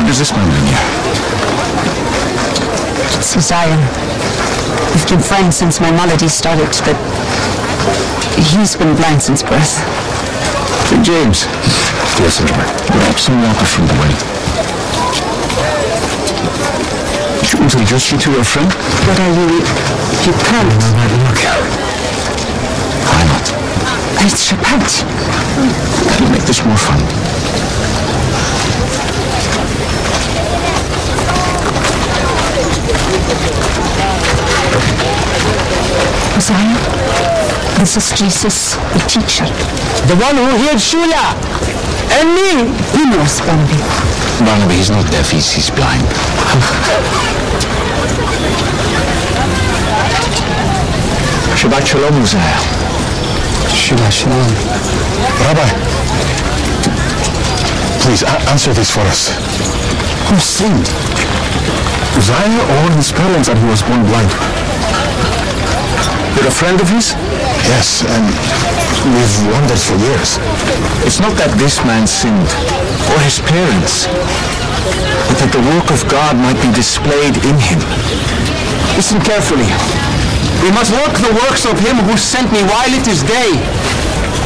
does this man bring you? It's Zion. We've been friends since my malady started, but he's been blind since birth. King James. Yes, sir. Grab some water from the well. Do you want to introduce you to your friend? What are you? You can't. Look. Why not? It's repent. That'll make this more fun. Zion, this is Jesus, the teacher. The one who healed Shula and me. He knows Barnaby. Barnaby, he's not deaf, he's blind. Shabbat Shalom, Uzziah. Shabbat Shalom. Rabbi, please answer this for us. Who sinned? Uzziah or his parents that he was born blind? You're a friend of his? Yes, and we've wondered for years. It's not that this man sinned, or his parents, but that the work of God might be displayed in him. Listen carefully. We must work the works of him who sent me while it is day.